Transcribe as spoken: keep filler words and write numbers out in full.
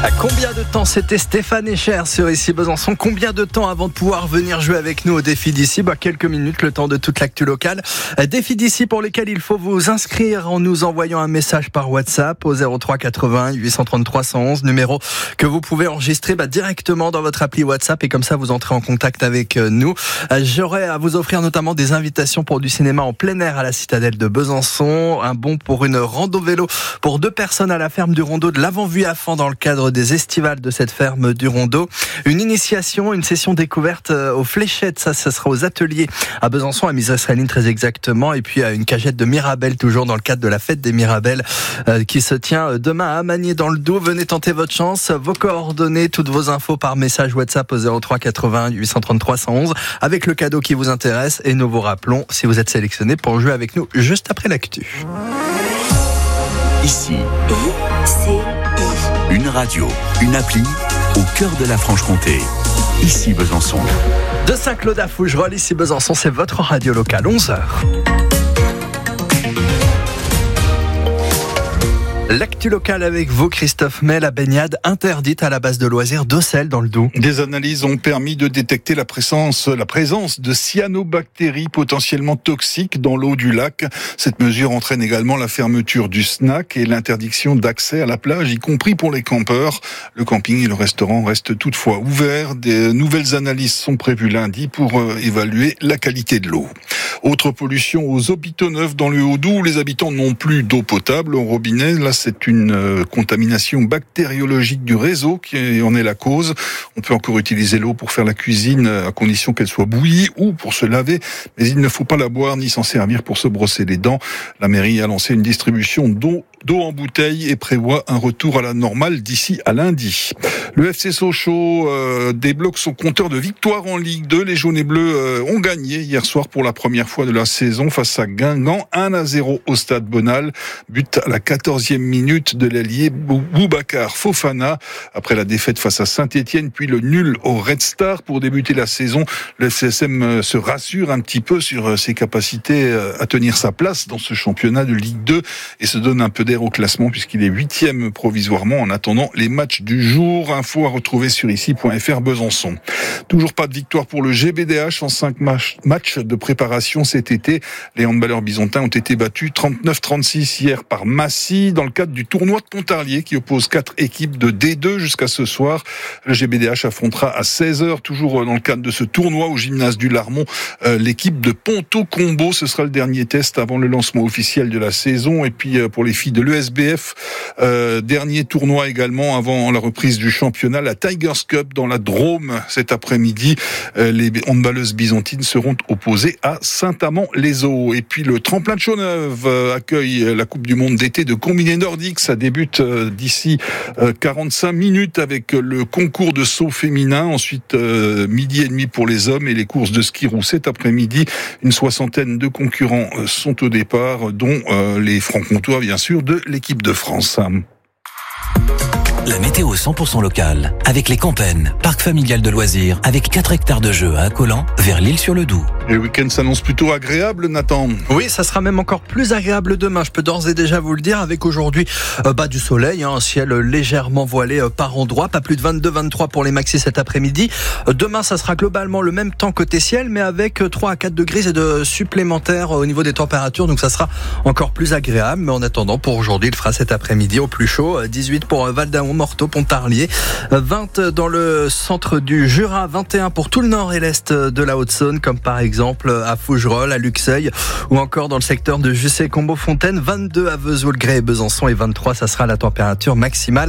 À combien de temps c'était Stéphane Echer sur Ici Besançon? Combien de temps avant de pouvoir venir jouer avec nous au défi d'ici? Bah, quelques minutes, le temps de toute l'actu locale. Défi d'ici pour lesquels il faut vous inscrire en nous envoyant un message par WhatsApp au zéro trois quatre-vingts huit cent trente-trois cent onze, numéro que vous pouvez enregistrer bah, directement dans votre appli WhatsApp et comme ça vous entrez en contact avec nous. J'aurai à vous offrir notamment des invitations pour du cinéma en plein air à la Citadelle de Besançon, un bon pour une rando vélo pour deux personnes à la ferme du Rondeau de l'Avant-Vue à Fans dans le cadre des estivales de cette ferme du Rondeau. Une initiation, une session découverte aux fléchettes, ça, ça sera aux ateliers à Besançon, à Misas-Saline très exactement, et puis à une cagette de Mirabelle, toujours dans le cadre de la fête des Mirabelles, euh, qui se tient demain à Magné dans le Doubs. Venez tenter votre chance, vos coordonnées, toutes vos infos par message WhatsApp au zéro trois quatre-vingts huit cent trente-trois cent onze, avec le cadeau qui vous intéresse, et nous vous rappelons si vous êtes sélectionné pour jouer avec nous juste après l'actu. Ici, une radio, une appli au cœur de la Franche-Comté. Ici Besançon. De Saint-Claude à Fougerolles, Ici Besançon, c'est votre radio locale, onze heures. L'actu locale avec vous, Christophe May, la baignade interdite à la base de loisirs d'Auxelles dans le Doubs. Des analyses ont permis de détecter la présence, la présence de cyanobactéries potentiellement toxiques dans l'eau du lac. Cette mesure entraîne également la fermeture du snack et l'interdiction d'accès à la plage, y compris pour les campeurs. Le camping et le restaurant restent toutefois ouverts. Des nouvelles analyses sont prévues lundi pour évaluer la qualité de l'eau. Autre pollution aux hôpitaux neufs dans le Haut-Doubs où les habitants n'ont plus d'eau potable au robinet. Là, c'est une euh, contamination bactériologique du réseau qui en est la cause. On peut encore utiliser l'eau pour faire la cuisine à condition qu'elle soit bouillie ou pour se laver, mais il ne faut pas la boire ni s'en servir pour se brosser les dents. La mairie a lancé une distribution d'eau d'eau en bouteille et prévoit un retour à la normale d'ici à lundi. Le F C Sochaux euh, débloque son compteur de victoires en Ligue deux. Les jaunes et bleus euh, ont gagné hier soir pour la première fois de la saison face à Guingamp, un à zéro au stade Bonal. But à la quatorzième minute de l'ailier Boubacar Fofana. Après la défaite face à Saint-Étienne, puis le nul au Red Star pour débuter la saison, le F C S M se rassure un petit peu sur ses capacités à tenir sa place dans ce championnat de Ligue deux et se donne un peu au classement puisqu'il est huitième provisoirement en attendant les matchs du jour. Info à retrouver sur ici point f r Besançon. Toujours pas de victoire pour le G B D H en cinq matchs de préparation cet été. Les handballeurs bisontins ont été battus trente-neuf trente-six hier par Massy dans le cadre du tournoi de Pontarlier qui oppose quatre équipes de D deux jusqu'à ce soir. Le G B D H affrontera à seize heures, toujours dans le cadre de ce tournoi au gymnase du Larmont, euh, l'équipe de Ponto Combo. Ce sera le dernier test avant le lancement officiel de la saison. Et puis euh, pour les filles de l'E S B F, euh, dernier tournoi également avant la reprise du championnat, la Tigers Cup dans la Drôme cet après-midi. Euh, les handballeuses byzantines seront opposées à Saint-Amand-les-Eaux. Et puis le tremplin de Chaux-Neuve euh, accueille la Coupe du Monde d'été de combiné nordique. Ça débute euh, d'ici euh, quarante-cinq minutes avec le concours de saut féminin. Ensuite, euh, midi et demi pour les hommes et les courses de ski roue cet après-midi. Une soixantaine de concurrents euh, sont au départ, dont euh, les francs-comtois, bien sûr, de l'équipe de France. La météo cent pour cent locale, avec les Campennes, parc familial de loisirs, avec quatre hectares de jeux à Accolant, vers l'Île-sur-le-Doubs. Et le week-end s'annonce plutôt agréable, Nathan. Oui, ça sera même encore plus agréable demain. Je peux d'ores et déjà vous le dire, avec aujourd'hui euh, bah, du soleil, hein, un ciel légèrement voilé euh, par endroits, pas plus de vingt-deux vingt-trois pour les maxis cet après-midi. Euh, demain, ça sera globalement le même temps côté ciel, mais avec trois à quatre degrés et de supplémentaires au niveau des températures, donc ça sera encore plus agréable. Mais en attendant, pour aujourd'hui, il fera cet après-midi au plus chaud, dix-huit pour Val d'Aon, Morteau, Pontarlier, vingt dans le centre du Jura, vingt et un pour tout le nord et l'est de la Haute-Saône, comme par exemple à Fougerolles, à Luxeuil, ou encore dans le secteur de Jussey, Combeau-Fontaine, vingt-deux à Vesoul, Grès et Besançon, et vingt-trois, ça sera la température maximale.